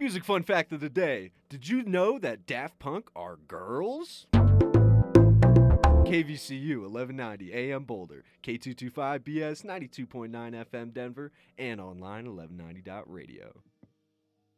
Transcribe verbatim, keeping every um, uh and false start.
music fun fact of the day. Did you know that Daft Punk are girls? K V C U eleven ninety A M Boulder, K two twenty-five B S ninety-two point nine F M Denver, and online eleven ninety dot radio.